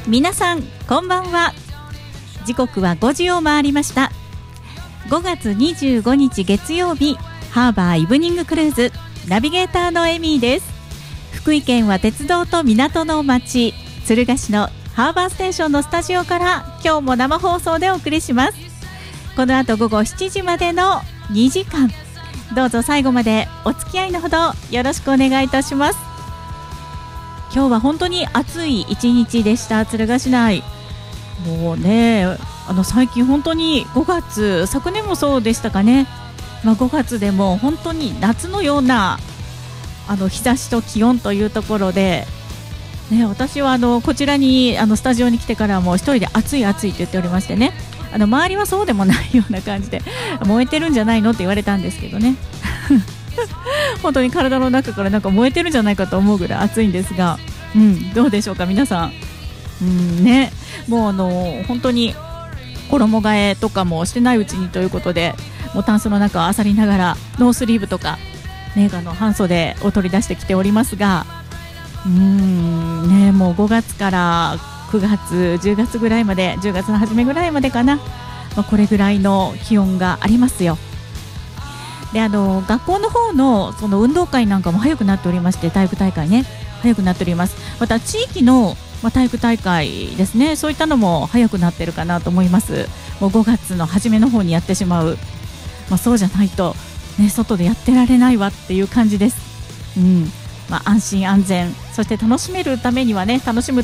皆さんこんばんは。時刻は5時を回りました。5月25日月曜日、ハーバーイブニングクルーズナビゲーターのエミーです。福井県は鉄道と港の町、敦賀市のハーバーステーションのスタジオから今日も生放送でお送りします。この後午後7時までの2時間、どうぞ最後までお付き合いのほどよろしくお願いいたします。今日は本当に暑い一日でした。敦賀市内もうね、最近本当に5月、昨年もそうでしたかね、5月でも本当に夏のような日差しと気温というところで、私はこちらにスタジオに来てからも一人で暑い暑いと言っておりましてね、周りはそうでもないような感じで燃えてるんじゃないのって言われたんですけどね本当に体の中からなんか燃えてるんじゃないかと思うぐらい暑いんですが、どうでしょうか皆さん。ね、もう本当に衣替えとかもしてないうちにということで、もうタンスの中を漁りながらノースリーブとか、半袖を取り出してきておりますが、もう5月から9月10月ぐらいまで、10月の初めぐらいまでかな、これぐらいの気温がありますよ。で学校の方のその運動会なんかも早くなっておりまして、体育大会ね早くなっております。また地域の体育大会ですね、そういったのも早くなってるかなと思います。もう5月の初めの方にやってしまう、そうじゃないと、外でやってられないわっていう感じです。安心安全、そして楽しむためにはもう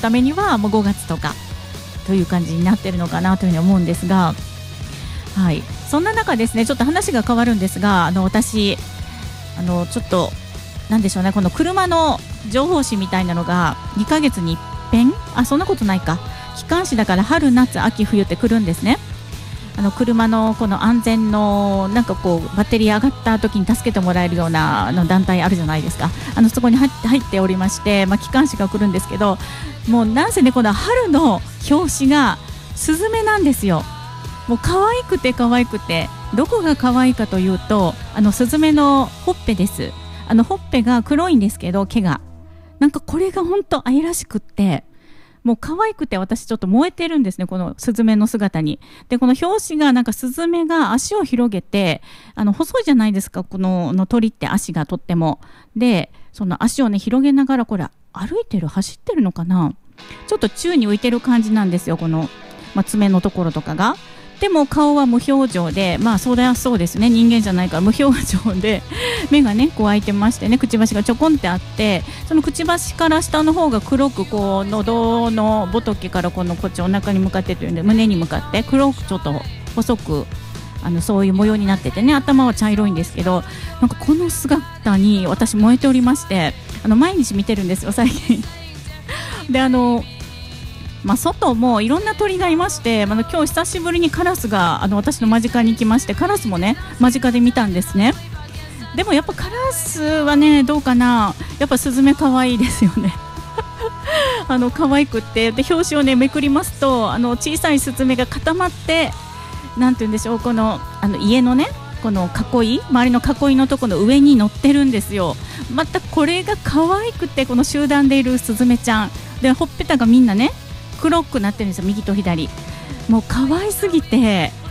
5月とかという感じになってるのかなというふうに思うんですが、そんな中ですね、ちょっと話が変わるんですが、私ちょっとなんでしょうね、この車の情報誌みたいなのが2ヶ月に一遍、そんなことないか、機関誌だから春夏秋冬って来るんですね。車のこの安全のバッテリー上がった時に助けてもらえるような団体あるじゃないですか。そこに入っておりまして、機関誌が来るんですけど、もうなんせね、この春の表紙がスズメなんですよ。もう可愛くて可愛くて、どこが可愛いかというと、スズメのほっぺです。ほっぺが黒いんですけど、毛がこれが本当愛らしくって、もう可愛くて、私ちょっと燃えてるんですね、このスズメの姿に。でこの表紙がスズメが足を広げて、細いじゃないですか、この鳥って足がとっても。でその足をね広げながら、これ歩いてる走ってるのかな、ちょっと宙に浮いてる感じなんですよ、この、爪のところとかが。でも顔は無表情で、そりゃそうですね、人間じゃないから無表情で目がねこう開いてましてね、くちばしがちょこんってあって、そのくちばしから下の方が黒く、こう喉の仏からこっちお腹に向かってというんで、胸に向かって黒くちょっと細くそういう模様になっててね、頭は茶色いんですけど、この姿に私燃えておりまして、毎日見てるんですよ最近で外もいろんな鳥がいまして、今日久しぶりにカラスが私の間近に来まして、カラスもね間近で見たんですね。でもやっぱカラスはねどうかな、やっぱスズメ可愛いですよね可愛くって、で表紙をねめくりますと、小さいスズメが固まって、なんて言うんでしょう、この家のねこの囲い、周りの囲いのところの上に乗ってるんですよ。またこれが可愛くて、この集団でいるスズメちゃんで、ほっぺたがみんなね黒くなってるんですよ、右と左。もう可愛すぎて、